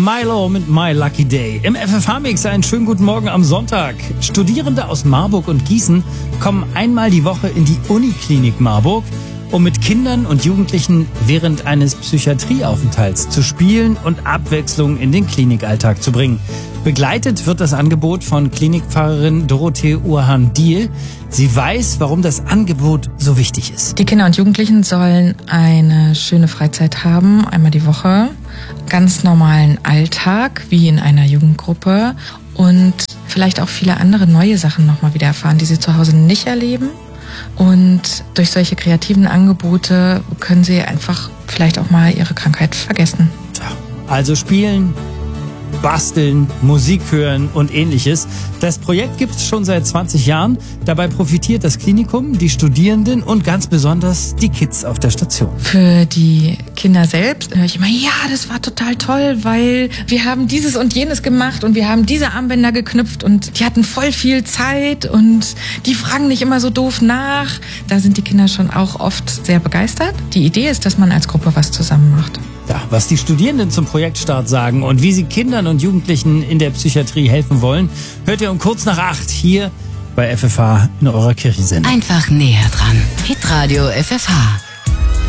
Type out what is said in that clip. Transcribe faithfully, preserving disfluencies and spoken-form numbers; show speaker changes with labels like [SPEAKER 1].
[SPEAKER 1] Milo mit My Lucky Day. Im F F H-Mix einen schönen guten Morgen am Sonntag. Studierende aus Marburg und Gießen kommen einmal die Woche in die Uniklinik Marburg, um mit Kindern und Jugendlichen während eines Psychiatrieaufenthalts zu spielen und Abwechslung in den Klinikalltag zu bringen. Begleitet wird das Angebot von Klinikpfarrerin Dorothee Urhan-Diel. Sie weiß, warum das Angebot so wichtig ist.
[SPEAKER 2] Die Kinder und Jugendlichen sollen eine schöne Freizeit haben, einmal die Woche, ganz normalen Alltag, wie in einer Jugendgruppe und vielleicht auch viele andere neue Sachen nochmal wieder erfahren, die sie zu Hause nicht erleben. Und durch solche kreativen Angebote können sie einfach vielleicht auch mal ihre Krankheit vergessen.
[SPEAKER 1] Also spielen, basteln, Musik hören und ähnliches. Das Projekt gibt es schon seit zwanzig Jahren. Dabei profitiert das Klinikum, die Studierenden und ganz besonders die Kids auf der Station.
[SPEAKER 2] Für die Kinder selbst höre ich immer, ja, das war total toll, weil wir haben dieses und jenes gemacht und wir haben diese Armbänder geknüpft und die hatten voll viel Zeit und die fragen nicht immer so doof nach. Da sind die Kinder schon auch oft sehr begeistert. Die Idee ist, dass man als Gruppe was zusammen macht.
[SPEAKER 1] Ja, was die Studierenden zum Projektstart sagen und wie sie Kindern und Jugendlichen in der Psychiatrie helfen wollen, hört ihr um kurz nach acht hier bei F F H in eurer Kirchensendung.
[SPEAKER 3] Einfach näher dran. Hitradio F F H.